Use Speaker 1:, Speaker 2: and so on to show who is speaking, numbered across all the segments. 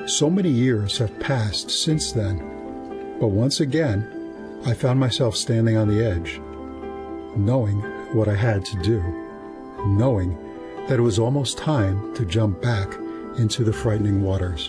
Speaker 1: So many years have passed since then, but once again, I found myself standing on the edge, knowing what I had to do, knowing that it was almost time to jump back into the frightening waters.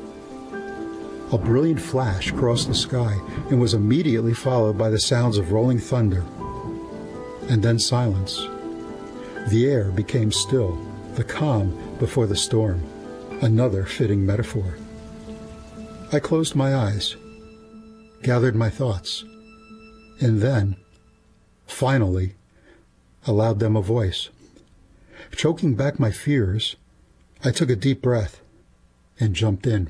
Speaker 1: A brilliant flash crossed the sky and was immediately followed by the sounds of rolling thunder, and then silence. The air became still, the calm before the storm, another fitting metaphor. I closed my eyes, gathered my thoughts, and then, finally, allowed them a voice. Choking back my fears, I took a deep breath and jumped in.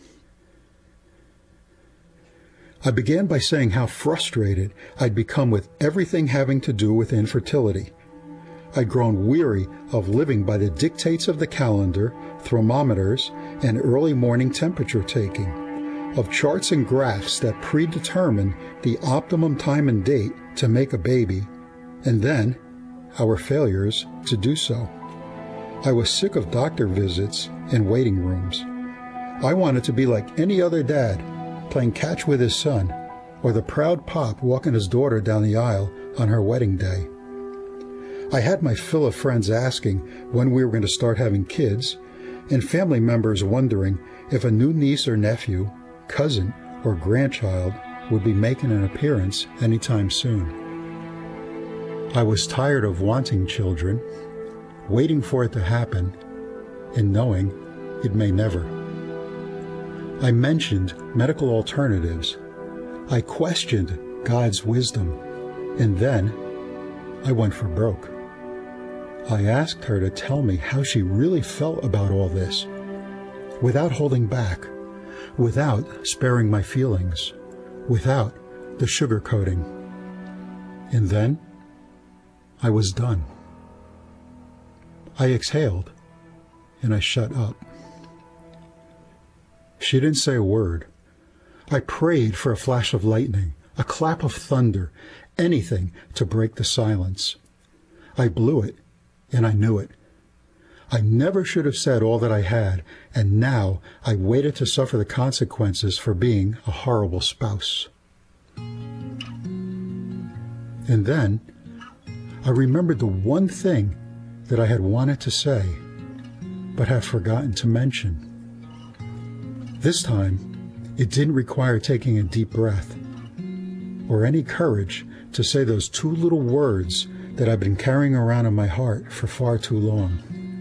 Speaker 1: I began by saying how frustrated I'd become with everything having to do with infertility. I'd grown weary of living by the dictates of the calendar, thermometers, and early morning temperature taking, of charts and graphs that predetermine the optimum time and date to make a baby, and then our failures to do so. I was sick of doctor visits and waiting rooms. I wanted to be like any other dad, playing catch with his son, or the proud pop walking his daughter down the aisle on her wedding day. I had my fill of friends asking when we were going to start having kids, and family members wondering if a new niece or nephew, cousin, or grandchild would be making an appearance anytime soon. I was tired of wanting children, waiting for it to happen, and knowing it may never. I mentioned medical alternatives. I questioned God's wisdom, and then I went for broke. I asked her to tell me how she really felt about all this, without holding back, without sparing my feelings, without the sugarcoating. And then I was done. I exhaled, and I shut up. She didn't say a word. I prayed for a flash of lightning, a clap of thunder, anything to break the silence. I blew it, and I knew it. I never should have said all that I had, and now I waited to suffer the consequences for being a horrible spouse. And then I remembered the one thing that I had wanted to say, but had forgotten to mention. This time, it didn't require taking a deep breath, or any courage to say those two little words that I've been carrying around in my heart for far too long.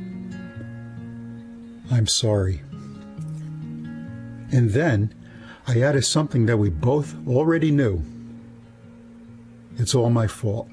Speaker 1: I'm sorry. And then I added something that we both already knew. It's all my fault.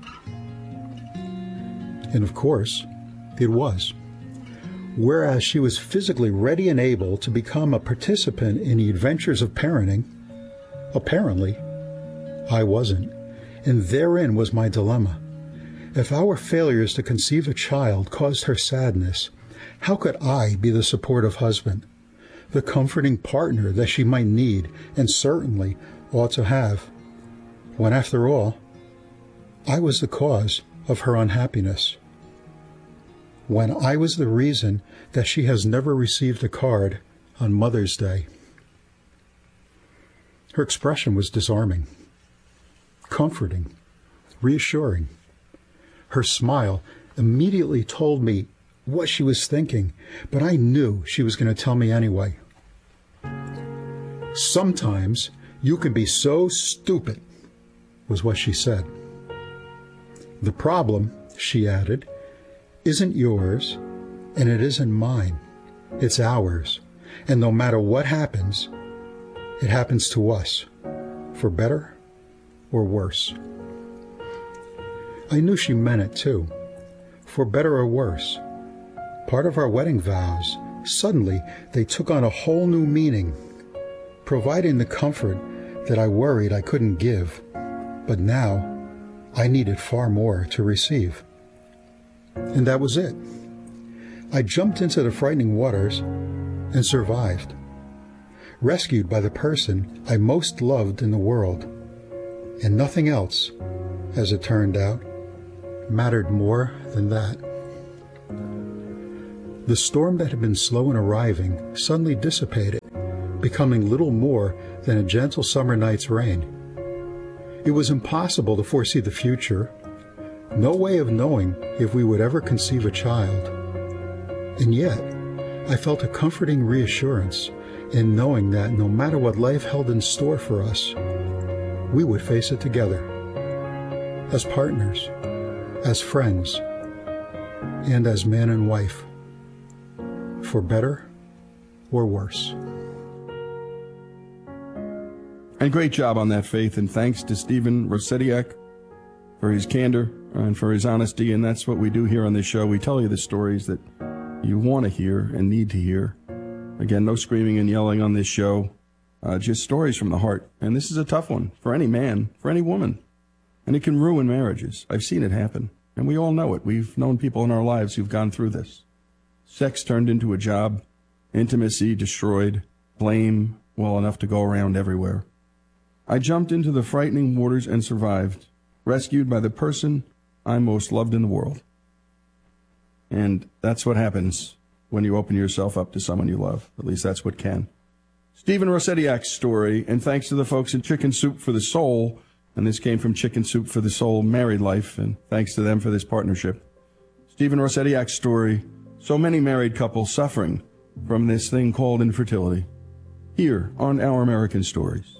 Speaker 1: And of course, it was. Whereas she was physically ready and able to become a participant in the adventures of parenting, apparently, I wasn't. And therein was my dilemma. If our failures to conceive a child caused her sadness, how could I be the supportive husband, the comforting partner that she might need and certainly ought to have, when after all, I was the cause of her unhappiness? When I was the reason that she has never received a card on Mother's Day. Her expression was disarming, comforting, reassuring. Her smile immediately told me what she was thinking, but I knew she was going to tell me anyway. Sometimes you can be so stupid, was what she said. The problem, she added, isn't yours, and it isn't mine. It's ours. And no matter what happens, it happens to us, for better or worse. I knew she meant it too, for better or worse. Part of our wedding vows, suddenly they took on a whole new meaning, providing the comfort that I worried I couldn't give, but now I needed far more to receive. And that was it. I jumped into the frightening waters and survived, rescued by the person I most loved in the world. And nothing else, as it turned out, mattered more than that. The storm that had been slow in arriving suddenly dissipated, becoming little more than a gentle summer night's rain. It was impossible to foresee the future, no way of knowing if we would ever conceive a child. And yet, I felt a comforting reassurance in knowing that no matter what life held in store for us, we would face it together, as partners, as friends, and as man and wife, for better or worse.
Speaker 2: And great job on that, Faith, and thanks to Stephen Rosetiak for his candor and for his honesty, and that's what we do here on this show. We tell you the stories that you want to hear and need to hear. Again, no screaming and yelling on this show, just stories from the heart. And this is a tough one for any man, for any woman, and it can ruin marriages. I've seen it happen, and we all know it. We've known people in our lives who've gone through this. Sex turned into a job, intimacy destroyed, blame well enough to go around everywhere. I jumped into the frightening waters and survived, rescued by the person I most loved in the world. And that's what happens when you open yourself up to someone you love. At least that's what can. Stephen Rosetiak's story, and thanks to the folks in Chicken Soup for the Soul, and this came from Chicken Soup for the Soul Married Life, and thanks to them for this partnership. Stephen Rosetiak's story, so many married couples suffering from this thing called infertility, here on Our American Stories.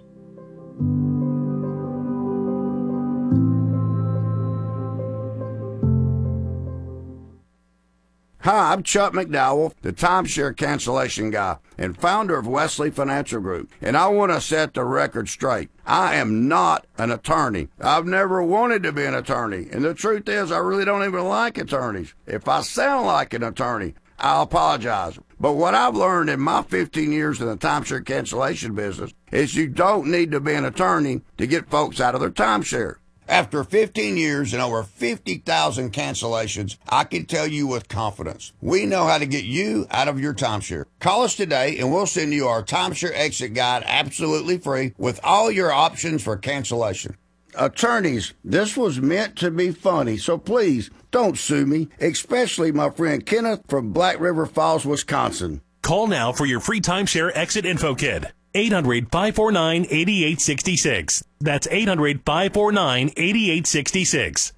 Speaker 3: Hi, I'm Chuck McDowell, the timeshare cancellation guy and founder of Wesley Financial Group, and I want to set the record straight. I am not an attorney. I've never wanted to be an attorney, and the truth is I really don't even like attorneys. If I sound like an attorney, I'll apologize. But what I've learned in my 15 years in the timeshare cancellation business is you don't need to be an attorney to get folks out of their timeshare. After 15 years and over 50,000 cancellations, I can tell you with confidence, we know how to get you out of your timeshare. Call us today and we'll send you our timeshare exit guide absolutely free with all your options for cancellation. Attorneys, this was meant to be funny, so please don't sue me, especially my friend Kenneth from Black River Falls, Wisconsin.
Speaker 4: Call now for your free timeshare exit info kit. 800-549-8866. That's 800-549-8866.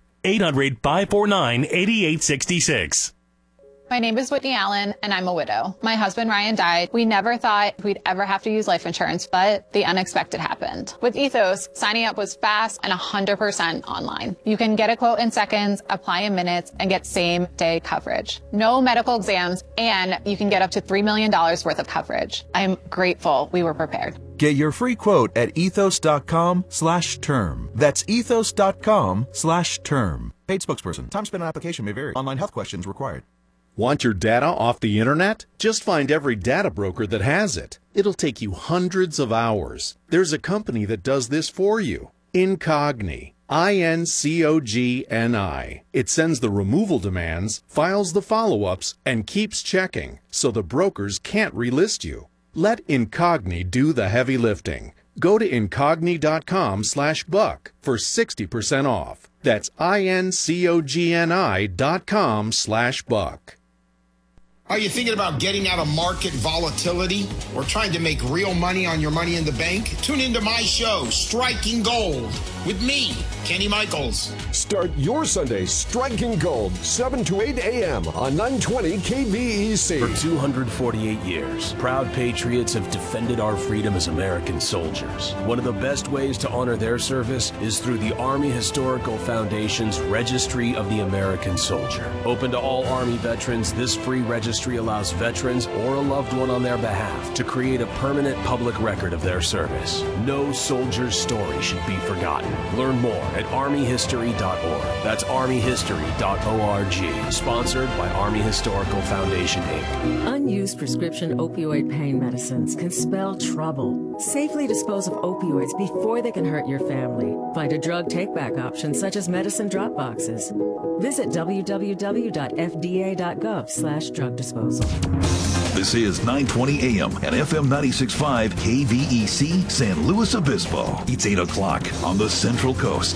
Speaker 4: 800-549-8866.
Speaker 5: My name is Whitney Allen, and I'm a widow. My husband, Ryan, died. We never thought we'd ever have to use life insurance, but the unexpected happened. With Ethos, signing up was fast and 100% online. You can get a quote in seconds, apply in minutes, and get same-day coverage. No medical exams, and you can get up to $3 million worth of coverage. I'm grateful we were prepared.
Speaker 6: Get your free quote at ethos.com/term. That's ethos.com/term. Paid spokesperson. Time spent on application may vary. Online health questions required.
Speaker 7: Want your data off the internet? Just find every data broker that has it. It'll take you hundreds of hours. There's a company that does this for you. Incogni. INCOGNI. It sends the removal demands, files the follow-ups, and keeps checking, so the brokers can't relist you. Let Incogni do the heavy lifting. Go to incogni.com/buck for 60% off. That's INCOGNI.com/buck.
Speaker 8: Are you thinking about getting out of market volatility or trying to make real money on your money in the bank? Tune into my show, Striking Gold, with me, Kenny Michaels.
Speaker 9: Start your Sunday striking gold, 7 to 8 a.m. on 920 KBEC.
Speaker 10: For 248 years, proud patriots have defended our freedom as American soldiers. One of the best ways to honor their service is through the Army Historical Foundation's Registry of the American Soldier. Open to all Army veterans, this free registry allows veterans or a loved one on their behalf to create a permanent public record of their service. No soldier's story should be forgotten. Learn more at armyhistory.org. That's armyhistory.org. Sponsored by Army Historical Foundation, Inc.
Speaker 11: Unused prescription opioid pain medicines can spell trouble. Safely dispose of opioids before they can hurt your family. Find a drug take-back option such as medicine drop boxes. Visit www.fda.gov/drug disposal.
Speaker 12: This is 920 AM and FM 96.5 KVEC San Luis Obispo. It's 8 o'clock on the Central Coast.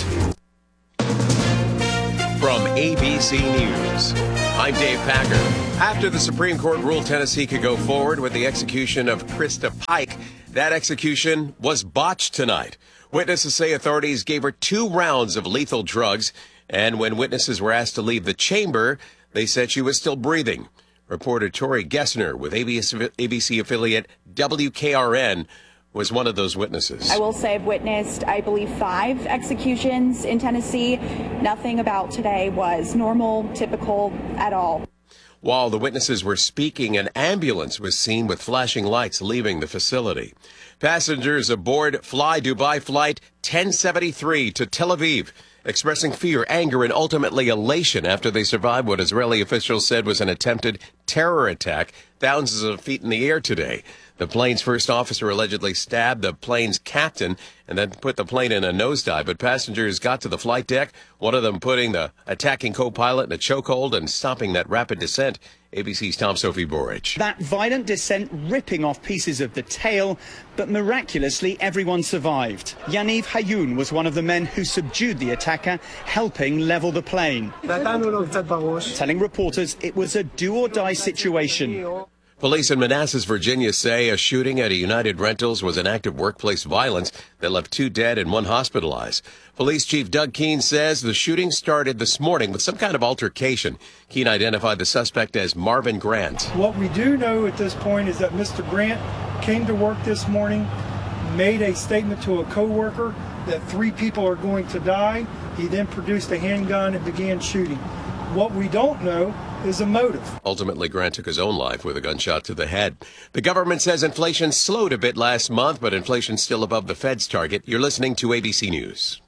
Speaker 13: From ABC News, I'm Dave Packer. After the Supreme Court ruled Tennessee could go forward with the execution of Krista Pike, That execution was botched tonight. Witnesses say authorities gave her 2 rounds of lethal drugs, and when witnesses were asked to leave the chamber, they said she was still breathing. Reporter Tori Gessner with ABC affiliate WKRN was one of those witnesses.
Speaker 14: I will say I've witnessed, I believe, 5 executions in Tennessee. Nothing about today was normal, typical at all.
Speaker 13: While the witnesses were speaking, an ambulance was seen with flashing lights leaving the facility. Passengers aboard Fly Dubai Flight 1073 to Tel Aviv, expressing fear, anger, and ultimately elation after they survived what Israeli officials said was an attempted terror attack thousands of feet in the air today. The plane's first officer allegedly stabbed the plane's captain and then put the plane in a nosedive. But passengers got to the flight deck, one of them putting the attacking co-pilot in a chokehold and stopping that rapid descent. ABC's Tom Sophie Borich.
Speaker 15: That violent descent ripping off pieces of the tail, but miraculously everyone survived. Yaniv Hayoun was one of the men who subdued the attacker, helping level the plane. Telling reporters it was a do-or-die situation.
Speaker 13: Police in Manassas, Virginia say a shooting at a United Rentals was an act of workplace violence that left 2 dead and 1 hospitalized. Police Chief Doug Keene says the shooting started this morning with some kind of altercation. Keene identified the suspect as Marvin Grant.
Speaker 16: What we do know at this point is that Mr. Grant came to work this morning, made a statement to a coworker that 3 people are going to die. He then produced a handgun and began shooting. What we don't know is a motive.
Speaker 13: Ultimately, Grant took his own life with a gunshot to the head. The government says inflation slowed a bit last month, but inflation's still above the Fed's target. You're listening to ABC News.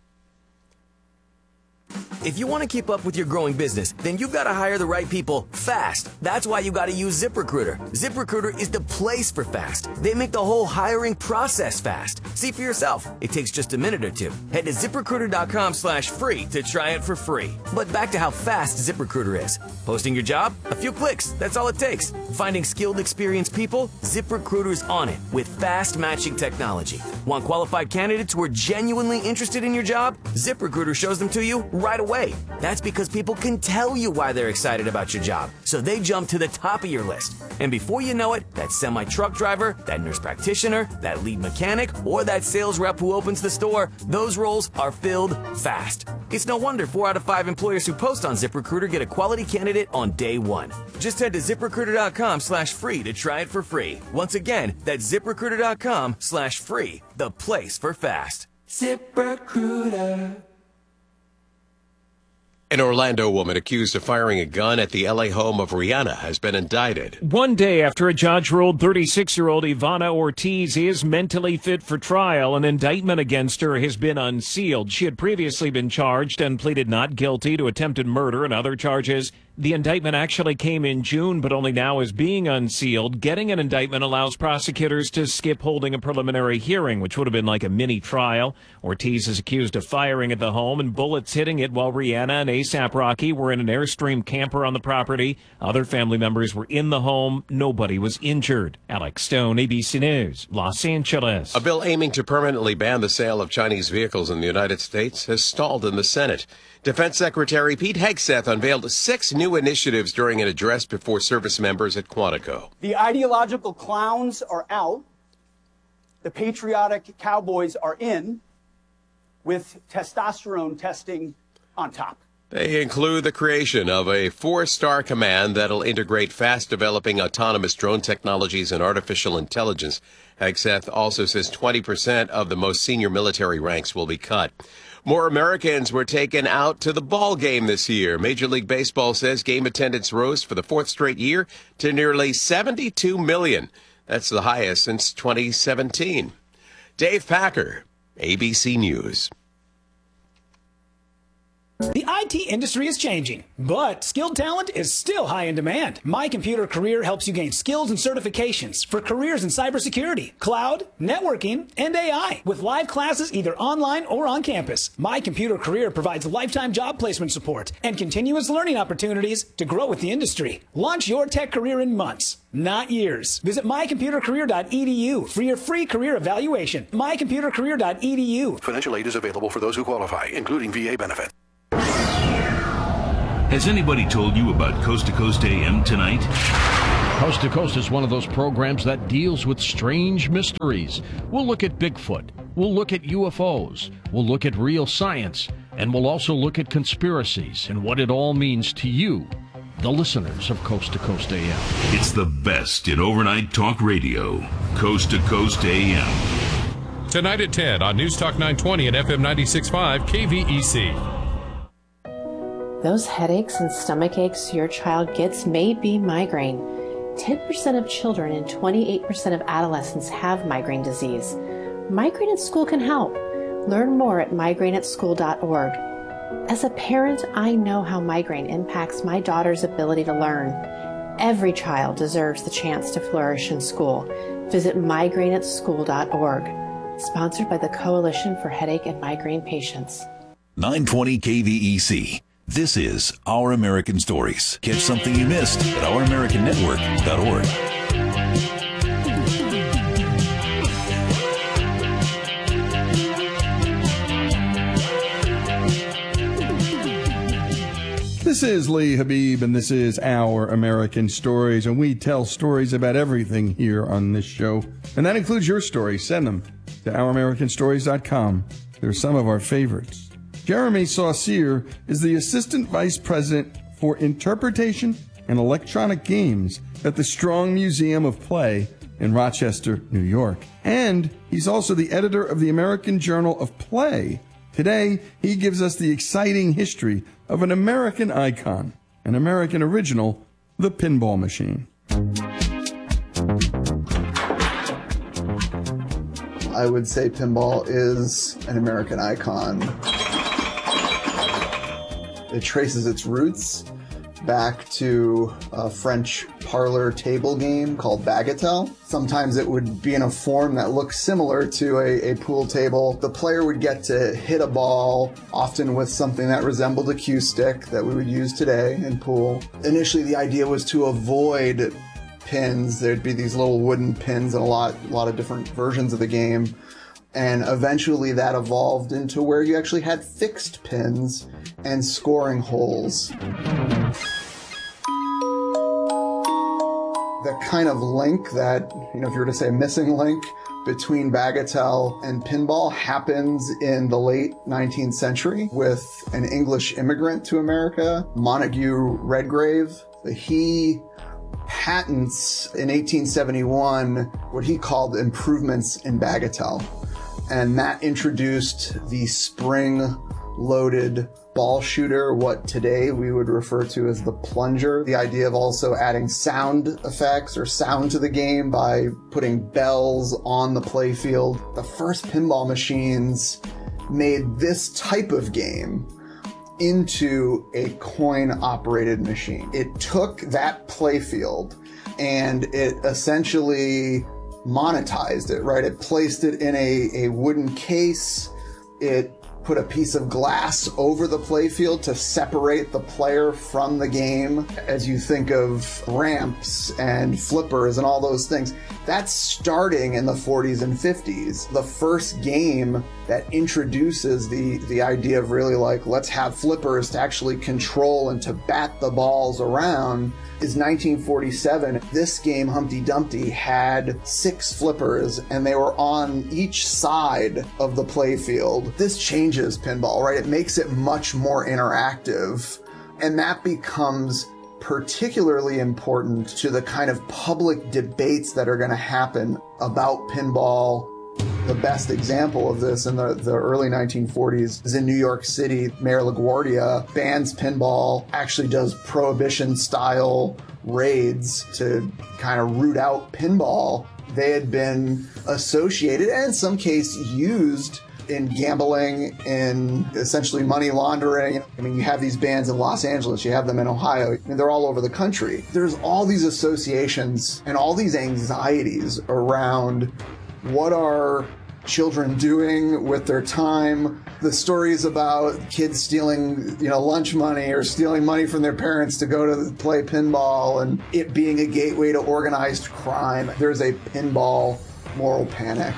Speaker 17: If you want to keep up with your growing business, then you've got to hire the right people fast. That's why you got to use ZipRecruiter. ZipRecruiter is the place for fast. They make the whole hiring process fast. See for yourself. It takes just a minute or 2. Head to ZipRecruiter.com/free to try it for free. But back to how fast ZipRecruiter is. Posting your job? A few clicks. That's all it takes. Finding skilled, experienced people? ZipRecruiter's on it with fast matching technology. Want qualified candidates who are genuinely interested in your job? ZipRecruiter shows them to you right away. That's because people can tell you why they're excited about your job, so they jump to the top of your list. And before you know it, that semi-truck driver, that nurse practitioner, that lead mechanic, or that sales rep who opens the store, those roles are filled fast. It's no wonder 4 out of 5 employers who post on ZipRecruiter get a quality candidate on day 1. Just head to ZipRecruiter.com/free to try it for free. Once again, that's ZipRecruiter.com/free, the place for fast. ZipRecruiter.
Speaker 13: An Orlando woman accused of firing a gun at the L.A. home of Rihanna has been indicted.
Speaker 18: One day after a judge ruled 36-year-old Ivana Ortiz is mentally fit for trial, an indictment against her has been unsealed. She had previously been charged and pleaded not guilty to attempted murder and other charges. The indictment actually came in June, but only now is being unsealed. Getting an indictment allows prosecutors to skip holding a preliminary hearing, which would have been like a mini trial. Ortiz is accused of firing at the home and bullets hitting it while Rihanna and A$AP Rocky were in an Airstream camper on the property. Other family members were in the home. Nobody was injured. Alex Stone, ABC News, Los Angeles.
Speaker 13: A bill aiming to permanently ban the sale of Chinese vehicles in the United States has stalled in the Senate. Defense Secretary Pete Hegseth unveiled 6 new initiatives during an address before service members at Quantico.
Speaker 19: The ideological clowns are out. The patriotic cowboys are in, with testosterone testing on top.
Speaker 13: They include the creation of a 4-star command that'll integrate fast-developing autonomous drone technologies and artificial intelligence. Hegseth also says 20% of the most senior military ranks will be cut. More Americans were taken out to the ball game this year. Major League Baseball says game attendance rose for the 4th straight year to nearly 72 million. That's the highest since 2017. Dave Packer, ABC News.
Speaker 20: The IT industry is changing, but skilled talent is still high in demand. My Computer Career helps you gain skills and certifications for careers in cybersecurity, cloud, networking, and AI. With live classes either online or on campus, My Computer Career provides lifetime job placement support and continuous learning opportunities to grow with the industry. Launch your tech career in months, not years. Visit mycomputercareer.edu for your free career evaluation. mycomputercareer.edu.
Speaker 21: Financial aid is available for those who qualify, including VA benefits.
Speaker 12: Has anybody told you about Coast to Coast AM tonight?
Speaker 1: Coast to Coast is one of those programs that deals with strange mysteries. We'll look at Bigfoot. We'll look at UFOs. We'll look at real science. And we'll also look at conspiracies and what it all means to you, the listeners of Coast to Coast AM.
Speaker 22: It's the best in overnight talk radio. Coast to Coast AM.
Speaker 23: Tonight at 10 on News Talk 920 and FM 96.5 KVEC.
Speaker 24: Those headaches and stomach aches your child gets may be migraine. 10% of children and 28% of adolescents have migraine disease. Migraine at School can help. Learn more at migraineatschool.org. As a parent, I know how migraine impacts my daughter's ability to learn. Every child deserves the chance to flourish in school. Visit migraineatschool.org. Sponsored by the Coalition for Headache and Migraine Patients.
Speaker 12: 920 KVEC. This is Our American Stories. Catch something you missed at ouramericannetwork.org.
Speaker 2: This is Lee Habib, and this is Our American Stories, and we tell stories about everything here on this show, and that includes your stories. Send them to ouramericanstories.com. They're some of our favorites. Jeremy Saucier is the Assistant Vice President for Interpretation and Electronic Games at the Strong Museum of Play in Rochester, New York. And he's also the editor of the American Journal of Play. Today, he gives us the exciting history of an American icon, an American original, the pinball machine.
Speaker 25: I would say pinball is an American icon. It traces its roots back to a French parlor table game called Bagatelle. Sometimes it would be in a form that looks similar to a pool table. The player would get to hit a ball, often with something that resembled a cue stick that we would use today in pool. Initially, the idea was to avoid pins. There'd be these little wooden pins in a lot of different versions of the game. And eventually that evolved into where you actually had fixed pins and scoring holes. The kind of link that, if you were to say a missing link between Bagatelle and pinball happens in the late 19th century with an English immigrant to America, Montague Redgrave. He patents in 1871 what he called improvements in Bagatelle. And that introduced the spring-loaded ball shooter, what today we would refer to as the plunger. The idea of also adding sound effects or sound to the game by putting bells on the playfield. The first pinball machines made this type of game into a coin-operated machine. It took that playfield and it essentially monetized it, right? It placed it in a wooden case. It put a piece of glass over the playfield to separate the player from the game. As you think of ramps and flippers and all those things, that's starting in the 40s and 50s. The first game that introduces the idea of really let's have flippers to actually control and to bat the balls around is 1947. This game, Humpty Dumpty, had 6 flippers and they were on each side of the playfield. This changes pinball, right? It makes it much more interactive, and that becomes particularly important to the kind of public debates that are going to happen about pinball. The best example of this in the early 1940s is in New York City. Mayor LaGuardia bans pinball, actually does prohibition-style raids to kind of root out pinball. They had been associated and in some case used in gambling, in essentially money laundering. I mean, you have these bans in Los Angeles, you have them in Ohio, I mean, they're all over the country. There's all these associations and all these anxieties around what are children doing with their time. The stories about kids stealing, lunch money or stealing money from their parents to go to play pinball and it being a gateway to organized crime. There's a pinball moral panic.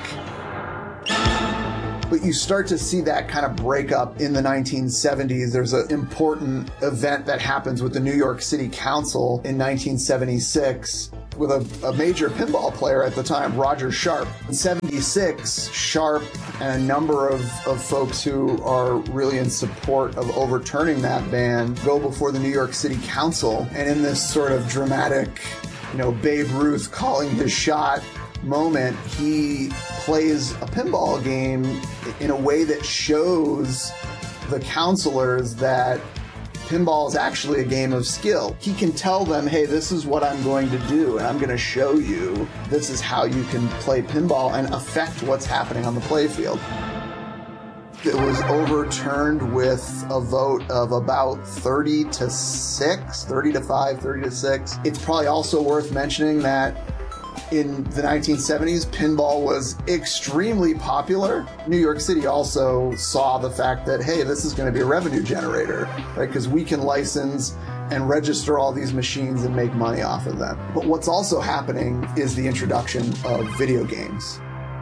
Speaker 25: But you start to see that kind of break up in the 1970s. There's an important event that happens with the New York City Council in 1976. with a major pinball player at the time, Roger Sharp. In 76, Sharp and a number of folks who are really in support of overturning that ban go before the New York City Council. And in this sort of dramatic, Babe Ruth calling his shot moment, he plays a pinball game in a way that shows the counselors that pinball is actually a game of skill. He can tell them, hey, this is what I'm going to do, and I'm going to show you this is how you can play pinball and affect what's happening on the playfield. It was overturned with a vote of about 30 to 6, 30 to 5, 30 to 6. It's probably also worth mentioning that in the 1970s, pinball was extremely popular. New York City also saw the fact that, hey, this is going to be a revenue generator, right? Because we can license and register all these machines and make money off of them. But what's also happening is the introduction of video games.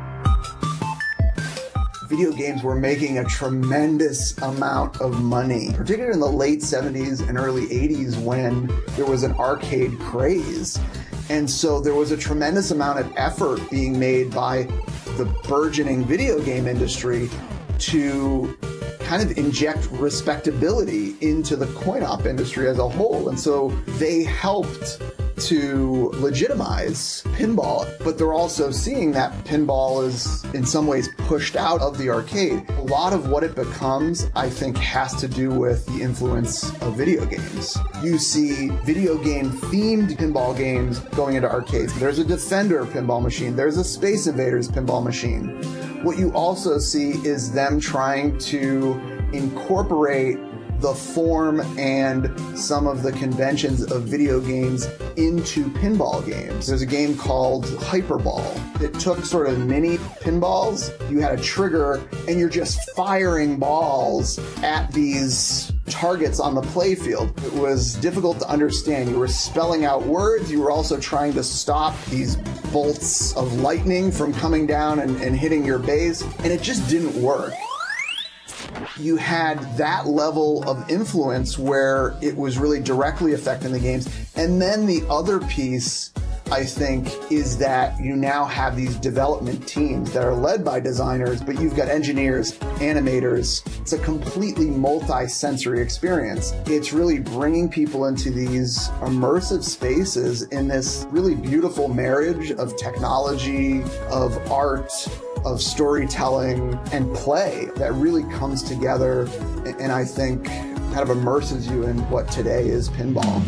Speaker 25: Video games were making a tremendous amount of money, particularly in the late 70s and early 80s when there was an arcade craze. And so there was a tremendous amount of effort being made by the burgeoning video game industry to kind of inject respectability into the coin-op industry as a whole. And so they helped to legitimize pinball, but they're also seeing that pinball is in some ways pushed out of the arcade. A lot of what it becomes, I think, has to do with the influence of video games. You see video game themed pinball games going into arcades. There's a Defender pinball machine. There's a Space Invaders pinball machine. What you also see is them trying to incorporate the form and some of the conventions of video games into pinball games. There's a game called Hyperball. It took sort of mini pinballs. You had a trigger and you're just firing balls at these targets on the playfield. It was difficult to understand. You were spelling out words. You were also trying to stop these bolts of lightning from coming down and hitting your base, and it just didn't work. You had that level of influence where it was really directly affecting the games. And then the other piece, I think, is that you now have these development teams that are led by designers, but you've got engineers, animators. It's a completely multi-sensory experience. It's really bringing people into these immersive spaces in this really beautiful marriage of technology, of art, of storytelling and play that really comes together and I think kind of immerses you in what today is pinball.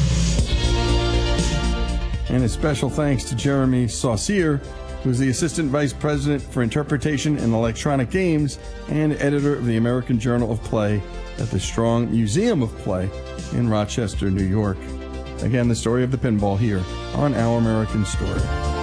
Speaker 2: And a special thanks to Jeremy Saucier, who's the Assistant Vice President for Interpretation and Electronic Games and editor of the American Journal of Play at the Strong Museum of Play in Rochester, New York. Again, the story of the pinball here on Our American Story.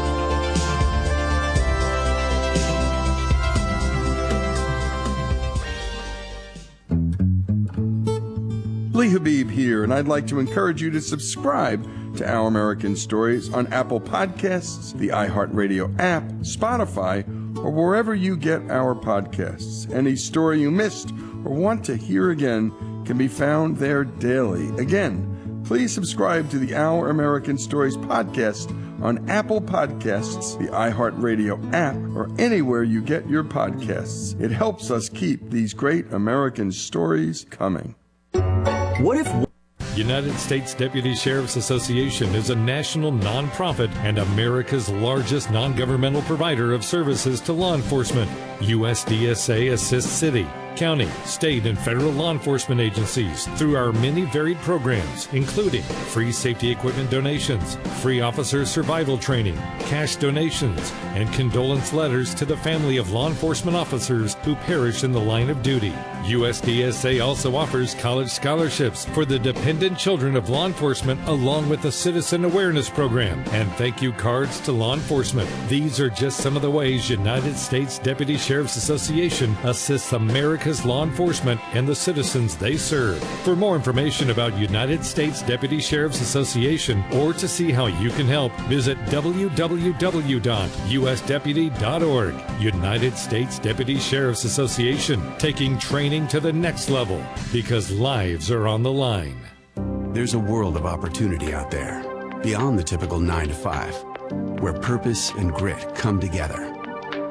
Speaker 2: Lee Habib here, and I'd like to encourage you to subscribe to Our American Stories on Apple Podcasts, the iHeartRadio app, Spotify, or wherever you get our podcasts. Any story you missed or want to hear again can be found there daily. Again, please subscribe to the Our American Stories podcast on Apple Podcasts, the iHeartRadio app, or anywhere you get your podcasts. It helps us keep these great American stories coming.
Speaker 3: What if United States Deputy Sheriff's Association is a national nonprofit and America's largest non-governmental provider of services to law enforcement. USDSA assists city, county, state, and federal law enforcement agencies through our many varied programs, including free safety equipment donations, free officer survival training, cash donations, and condolence letters to the family of law enforcement officers who perish in the line of duty. USDSA also offers college scholarships for the dependent children of law enforcement, along with a citizen awareness program and thank you cards to law enforcement. These are just some of the ways United States Deputy Sheriff's Association assists America's law enforcement and the citizens they serve. For more information about United States Deputy Sheriff's Association or to see how you can help, visit www.usdeputy.org. United States Deputy Sheriff's Association, taking training to the next level because lives are on the line.
Speaker 4: There's a world of opportunity out there, beyond the typical 9 to 5, where purpose and grit come together.